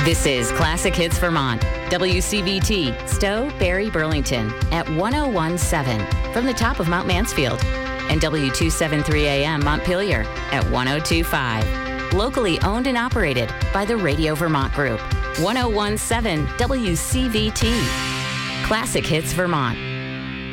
This is Classic Hits Vermont, WCVT, Stowe, Barrie, Burlington at 101.7 from the top of Mount Mansfield, and W273 AM Montpelier at 102.5. Locally owned and operated by the Radio Vermont Group. 101.7 WCVT. Classic Hits Vermont.